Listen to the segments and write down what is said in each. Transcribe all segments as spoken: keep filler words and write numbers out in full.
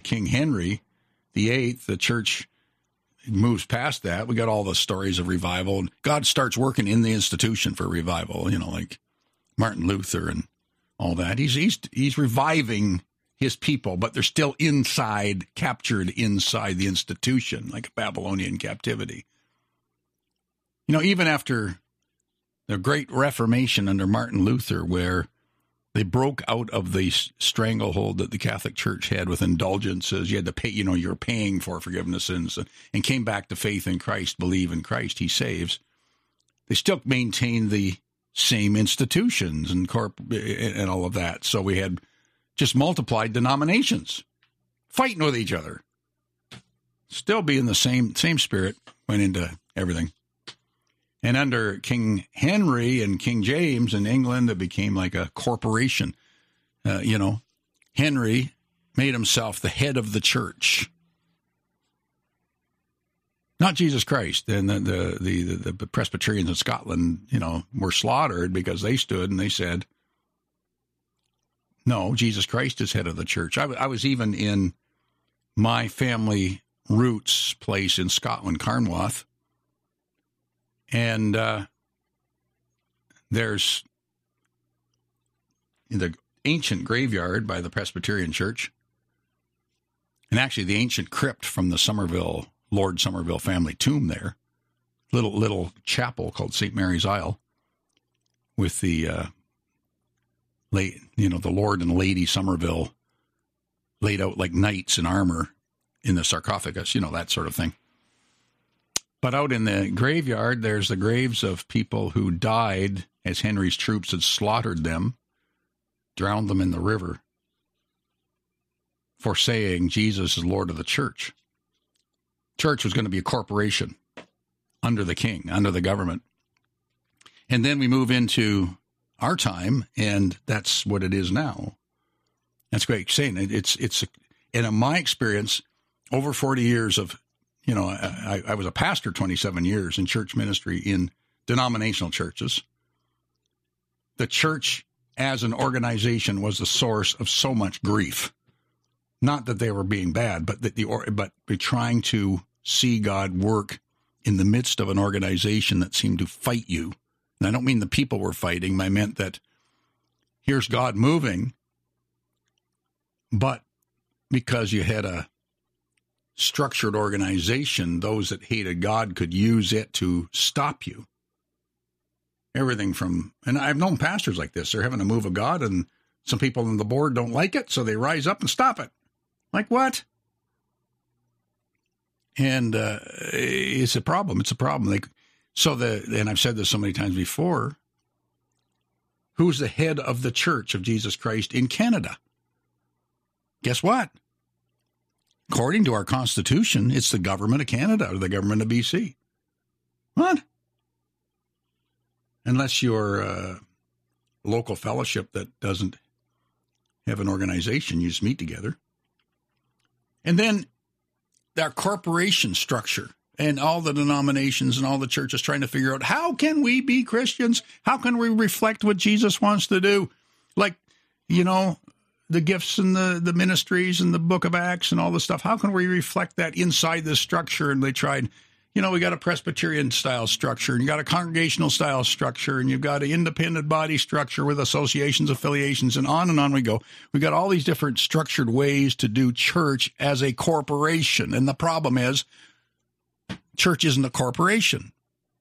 King Henry the Eighth, the church moves past that. We got all the stories of revival, and God starts working in the institution for revival, you know, like Martin Luther and all that. He's he's he's reviving his people, but they're still inside, captured inside the institution, like a Babylonian captivity. You know, even after the Great Reformation under Martin Luther, where they broke out of the stranglehold that the Catholic Church had with indulgences. You had to pay, you know, you're paying for forgiveness of sins, and came back to faith in Christ, believe in Christ, he saves. They still maintained the same institutions and corp and all of that. So we had just multiplied denominations fighting with each other. Still being the same, same spirit went into everything. And under King Henry and King James in England, it became like a corporation. Uh, you know, Henry made himself the head of the church. Not Jesus Christ. And the, the, the, the Presbyterians in Scotland, you know, were slaughtered because they stood and they said, no, Jesus Christ is head of the church. I, I was even in my family roots place in Scotland, Carnwath. And uh, there's the ancient graveyard by the Presbyterian Church, and actually the ancient crypt from the Somerville, Lord Somerville family tomb there, little little chapel called Saint Mary's Isle, with the uh, late, you know, the Lord and Lady Somerville laid out like knights in armor in the sarcophagus, you know, that sort of thing. But out in the graveyard, there's the graves of people who died as Henry's troops had slaughtered them, drowned them in the river, for saying Jesus is Lord of the church. Church was going to be a corporation under the king, under the government. And then we move into our time, and that's what it is now. That's great saying. It's, it's, and in my experience, over forty years of, you know, I, I was a pastor twenty-seven years in church ministry in denominational churches. The church as an organization was the source of so much grief. Not that they were being bad, but that the but trying to see God work in the midst of an organization that seemed to fight you. And I don't mean the people were fighting. I meant that here's God moving, but because you had a structured organization, those that hated God could use it to stop you. Everything from, and I've known pastors like this, they're having a move of God, and some people on the board don't like it, so they rise up and stop it. Like what? And uh, it's a problem. It's a problem. Like, so the, and I've said this so many times before, who's the head of the Church of Jesus Christ in Canada? Guess what? According to our Constitution, it's the government of Canada or the government of B C. What? Unless you're a local fellowship that doesn't have an organization, you just meet together. And then our corporation structure and all the denominations and all the churches trying to figure out, how can we be Christians? How can we reflect what Jesus wants to do? Like, you know, the gifts and the, the ministries and the book of Acts and all this stuff. How can we reflect that inside this structure? And they tried, you know, we got a Presbyterian style structure, and you got a congregational style structure, and you've got an independent body structure with associations, affiliations, and on and on we go. We got all these different structured ways to do church as a corporation. And the problem is, church isn't a corporation.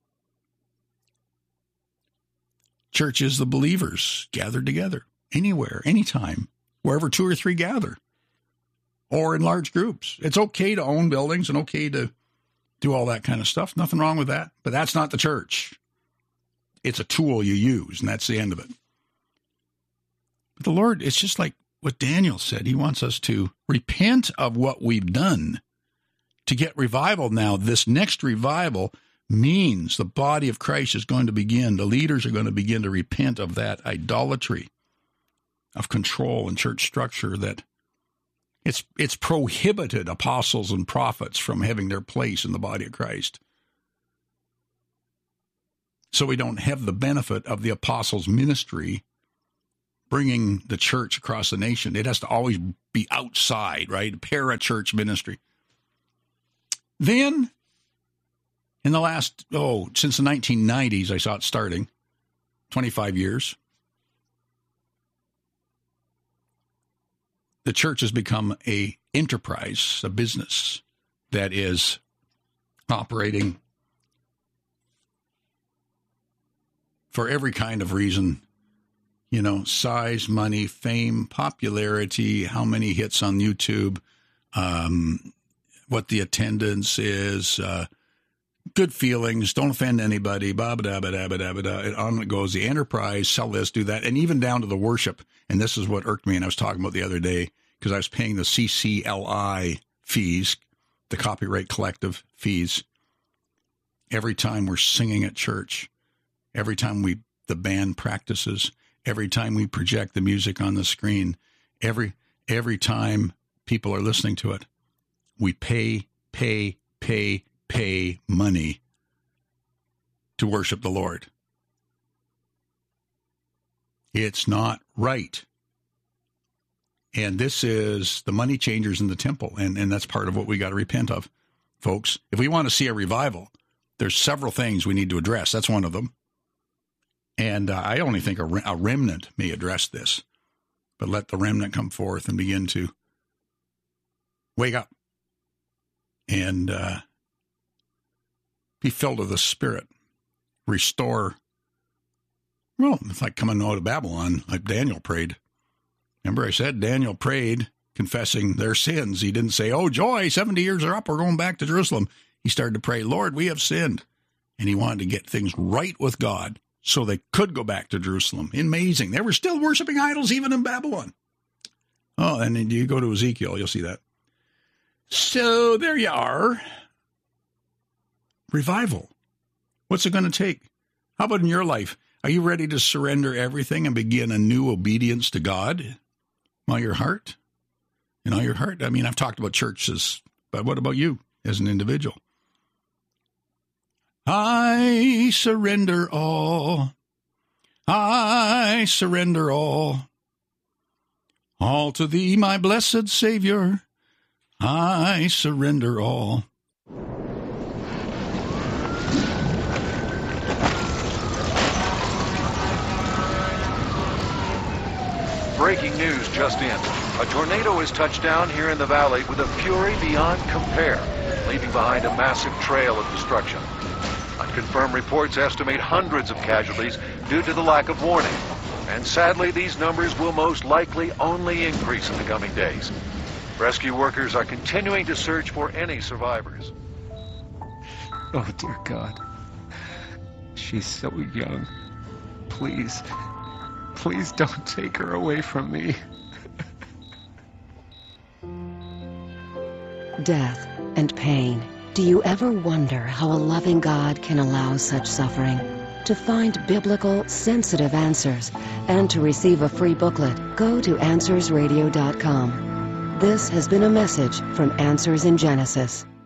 Church is the believers gathered together anywhere, anytime, wherever two or three gather, or in large groups. It's okay to own buildings and okay to do all that kind of stuff. Nothing wrong with that. But that's not the church. It's a tool you use, and that's the end of it. But the Lord, it's just like what Daniel said. He wants us to repent of what we've done to get revival. Now, this next revival means the body of Christ is going to begin, the leaders are going to begin to repent of that idolatry of control and church structure, that it's it's prohibited apostles and prophets from having their place in the body of Christ. So we don't have the benefit of the apostles' ministry bringing the church across the nation. It has to always be outside, right? Para-church ministry. Then, in the last, oh, since the nineteen nineties, I saw it starting, twenty-five years, the church has become a enterprise, a business that is operating for every kind of reason, you know, size, money, fame, popularity, how many hits on YouTube, um, what the attendance is, uh, good feelings, don't offend anybody, ba ba da ba da ba da ba da. And on it goes. The enterprise, sell this, do that, and even down to the worship. And this is what irked me, and I was talking about the other day, because I was paying the C C L I fees, the Copyright Collective fees, every time we're singing at church, every time we the band practices, every time we project the music on the screen, every every time people are listening to it, we pay, pay, pay, pay money to worship the Lord. It's not right. And this is the money changers in the temple, and, and that's part of what we got to repent of, folks. If we want to see a revival, there's several things we need to address. That's one of them. And uh, I only think a, a remnant may address this, but let the remnant come forth and begin to wake up and uh, be filled with the Spirit. Restore. Well, it's like coming out of Babylon, like Daniel prayed. Remember I said Daniel prayed confessing their sins. He didn't say, oh, joy, seventy years are up, we're going back to Jerusalem. He started to pray, Lord, we have sinned. And he wanted to get things right with God so they could go back to Jerusalem. Amazing. They were still worshiping idols even in Babylon. Oh, and then you go to Ezekiel, you'll see that. So there you are. Revival. What's it going to take? How about in your life? Are you ready to surrender everything and begin a new obedience to God? All your heart? In all your heart? I mean, I've talked about churches, but what about you as an individual? I surrender all. I surrender all. All to thee, my blessed Savior. I surrender all. Breaking news just in. A tornado has touched down here in the valley with a fury beyond compare, leaving behind a massive trail of destruction. Unconfirmed reports estimate hundreds of casualties due to the lack of warning. And sadly, these numbers will most likely only increase in the coming days. Rescue workers are continuing to search for any survivors. Oh, dear God. She's so young. Please, please don't take her away from me. Death and pain. Do you ever wonder how a loving God can allow such suffering? To find biblical, sensitive answers and to receive a free booklet, go to answers radio dot com. This has been a message from Answers in Genesis.